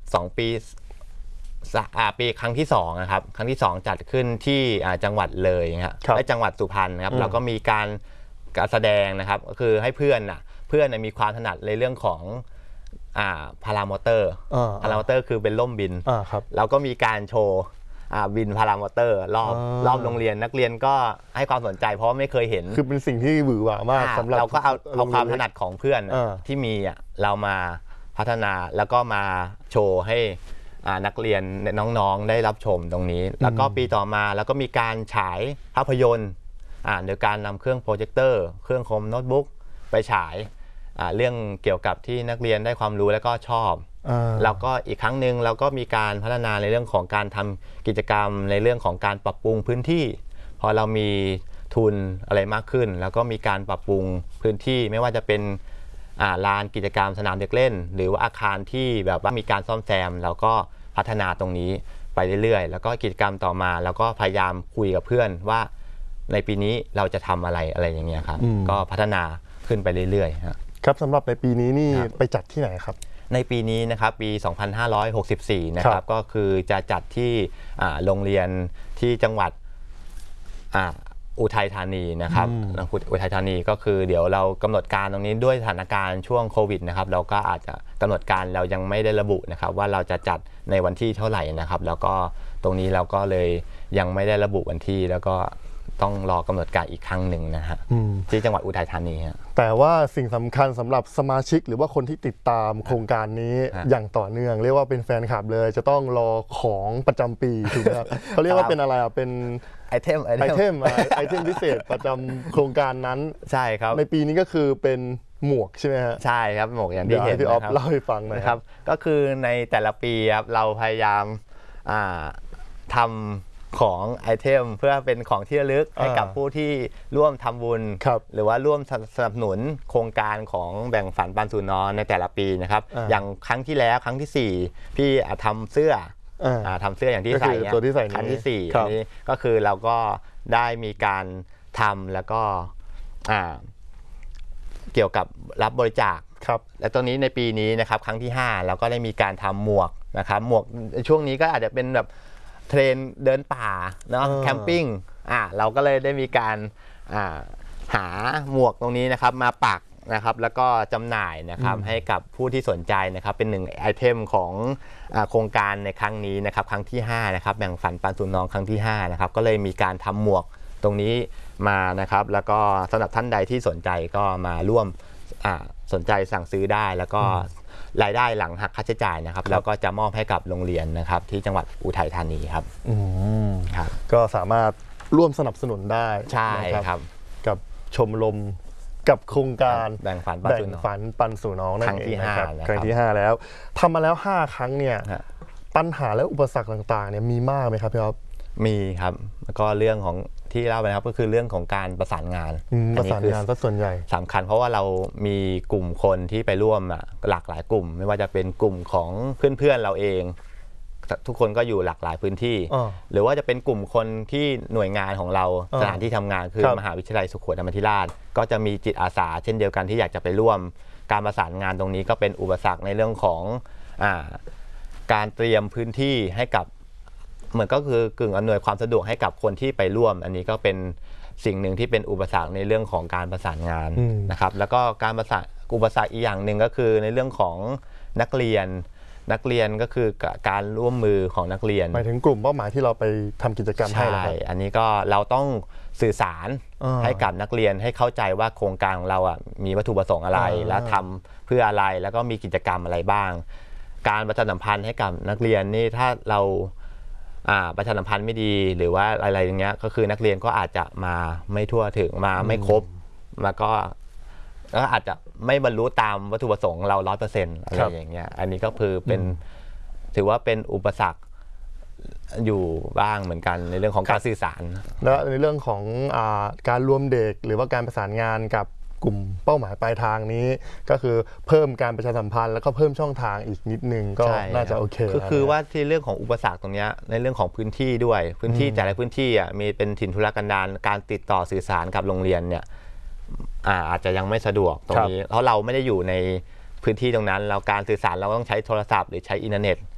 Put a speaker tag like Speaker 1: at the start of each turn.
Speaker 1: 2 ปีปีครั้งที่2นะครับครั้งที่2จัดขึ้นที่จังหวัดเลยครับและจังหวัดสุพรรณครับเราก็มีการแสดงนะครับก็คือให้เพื่อนมีความถนัดในเรื่องของพารามอเตอร์คือเป็นล่มบินเราก็มีการโชว์บินพารามอเตอร์รอบโรงเรียนนักเรียนก็ให้ความสนใจเพราะไม่เคยเห็น
Speaker 2: คือเป็นสิ่งที่หวือหวามากสำหรับ
Speaker 1: เราก็เอาความถนัดของเพื่อนที่มีเรามาพัฒนาแล้วก็มาโชว์ให้นักเรียนน้องๆได้รับชมตรงนี้แล้วก็ปีต่อมาแล้วก็มีการฉายภาพยนตร์โดยการนำเครื่องโปรเจคเตอร์เครื่องคอมโน้ตบุ๊กไปฉายเรื่องเกี่ยวกับที่นักเรียนได้ความรู้และก็ชอบแล้วก็อีกครั้งหนึ่งเราก็มีการพัฒนาในเรื่องของการทำกิจกรรมในเรื่องของการปรับปรุงพื้นที่พอเรามีทุนอะไรมากขึ้นแล้วก็มีการปรับปรุงพื้นที่ไม่ว่าจะเป็นลานกิจกรรมสนามเด็กเล่นหรือว่าอาคารที่แบบว่ามีการซ่อมแซมแล้วก็พัฒนาตรงนี้ไปเรื่อยๆแล้วก็กิจกรรมต่อมาแล้วก็พยายามคุยกับเพื่อนว่าในปีนี้เราจะทำอะไรอย่างเงี้ยครับก็พัฒนาขึ้นไปเรื่อยๆ
Speaker 2: ครับสำหรับในปีนี้นี่ไปจัดที่ไหนครับ
Speaker 1: ในปีนี้นะครับปี 2564 นะครับก็คือจะจัดที่โรงเรียนที่จังหวัดอุทัยธานีนะครับอุทัยธานีก็คือเดี๋ยวเรากำหนดการตรงนี้ด้วยสถานการณ์ช่วงโควิดนะครับเราก็อาจจะกำหนดการเรายังไม่ได้ระบุนะครับว่าเราจะจัดในวันที่เท่าไหร่นะครับแล้วก็ตรงนี้เราก็เลยยังไม่ได้ระบุวันที่แล้วก็ต้องรอกำหนดการอีกครั้งหนึ่งนะฮะที่จังหวัดอุทัยธานี
Speaker 2: แต่ว่าสิ่งสำคัญสำหรับสมาชิกหรือว่าคนที่ติดตามโครงการนี้อย่างต่อเนื่องเรียกว่าเป็นแฟนคลับเลยจะต้องรอของประจำปีถูกไหมครับเขาเรียกว่าเป็นอะไรเป็น
Speaker 1: ไอเทม
Speaker 2: พิเศษประจำโครงการนั้น
Speaker 1: ใช่ครับ
Speaker 2: ในปีนี้ก็คือเป็นหมวกใช่ไหมฮะ
Speaker 1: ใช่ครับหมวกอย่างที่เห็น
Speaker 2: พี่อ๊อฟเล่าให้ฟังหน่อย
Speaker 1: ครับก็คือในแต่ละปีครับเราพยายามทำของไอเทมเพื่อเป็นของที่ระลึกให้กับผู้ที่ร่วมทำบุญหรือว่าร่วมสนับสนุนโครงการของแบ่งฝันปันสู่น้องในแต่ละปีนะครับอย่างครั้งที่แล้วครั้งที่4พี่ทำเสื้ออย่างที่ใส่
Speaker 2: ตัวที่ใส่
Speaker 1: ครั้งที่4อันนี้ก็คือเราก็ได้มีการทำแล้วก็เกี่ยวกับรับบริจาคและตรงนี้ในปีนี้นะครับครั้งที่5เราก็ได้มีการทำหมวกนะครับหมวกช่วงนี้ก็อาจจะเป็นแบบเทรนเดินป่าเนาะแคมปิ้งเราก็เลยได้มีการหาหมวกตรงนี้นะครับมาปักนะครับแล้วก็จำหน่ายนะครับให้กับผู้ที่สนใจนะครับเป็น1ไอเทมของโครงการในครั้งนี้นะครับครั้งที่5นะครับแบ่งฝันปันสู่น้องครั้งที่5นะครับก็เลยมีการทำหมวกตรงนี้มานะครับแล้วก็สำหรับท่านใดที่สนใจก็มาร่วมสนใจสั่งซื้อได้แล้วก็รายได้หลังหักค่าใช้จ่ายนะครับแล้วก็จะมอบให้กับโรงเรียนนะครับที่จังหวัดอุทัยธานีครับ
Speaker 2: ก็สามารถร่วมสนับสนุนได้
Speaker 1: ใช่ครับ
Speaker 2: กับชมรมกับโครงการ
Speaker 1: แบ่งฝัน
Speaker 2: ปันสู่น้อง
Speaker 1: ครั้งที่5
Speaker 2: ครั้งที่5แล้วทำมาแล้ว5ครั้งเนี่ยปัญหาและอุปสรรคต่างๆเนี่ยมีมากไหมครับพี่อ๊อฟ
Speaker 1: มีครับแล้วก็เรื่องของที่เล่าไปนะครับก็คือเรื่องของการประสานงาน
Speaker 2: ซะส่วนใหญ่
Speaker 1: สำคัญเพราะว่าเรามีกลุ่มคนที่ไปร่วมหลากหลายกลุ่มไม่ว่าจะเป็นกลุ่มของเพื่อนๆเราเองทุกคนก็อยู่หลากหลายพื้นที่หรือว่าจะเป็นกลุ่มคนที่หน่วยงานของเราสถานที่ทำงานคือมหาวิทยาลัยสุโขทัยธรรมาธิราชก็จะมีจิตอาสาเช่นเดียวกันที่อยากจะไปร่วมการประสานงานตรงนี้ก็เป็นอุปสรรคในเรื่องของการเตรียมพื้นที่ให้กับเหมือนก็คือกึ่งอำนวยความสะดวกให้กับคนที่ไปร่วมอันนี้ก็เป็นสิ่งหนึ่งที่เป็นอุปสรรคในเรื่องของการประสานงานนะครับแล้วก็การประสานอุปสรรคอีกอย่างหนึ่งก็คือในเรื่องของนักเรียนก็คือการร่วมมือของนักเรียน
Speaker 2: หมายถึงกลุ่มเป้าหมายที่เราไปทำกิจกรรมให้
Speaker 1: ใช่อันนี้ก็เราต้องสื่อสารให้กับนักเรียนให้เข้าใจว่าโครงการของเรามีวัตถุประสงค์อะไรและทำเพื่ออะไรแล้วก็มีกิจกรรมอะไรบ้างการประชาสัมพันธ์ให้กับนักเรียนนี่ถ้าเราประชาสัมพันธ์ไม่ดีหรือว่าอะไรอย่างเงี้ยก็คือนักเรียนก็อาจจะมาไม่ทั่วถึงมาไม่ครบแล้วก็อาจจะไม่บรรลุตามวัตถุประสงค์เรา 100% อะไรอย่างเงี้ยอันนี้ก็คือเป็นถือว่าเป็นอุปสรรคอยู่บ้างเหมือนกันในเรื่องของการสื่อสาร
Speaker 2: และในเรื่องของการรวมเด็กหรือว่าการประสานงานกับกลุ่มเป้าหมายปลายทางนี้ก็คือเพิ่มการประชาสัมพันธ์แล้วก็เพิ่มช่องทางอีกนิดนึงก็น่าจะโอเค
Speaker 1: คือว่าที่เรื่องของอุปสรรคตรงนี้ในเรื่องของพื้นที่ด้วยพื้นที่แต่ละพื้นที่มีเป็นถิ่นทุรกันดารการติดต่อสื่อสารกับโรงเรียนเนี่ยอาจจะยังไม่สะดวกตรงนี้เพราะเราไม่ได้อยู่ในพื้นที่ตรงนั้นเราการสื่อสารเราต้องใช้โทรศัพท์หรือใช้อินเทอร์เน็ต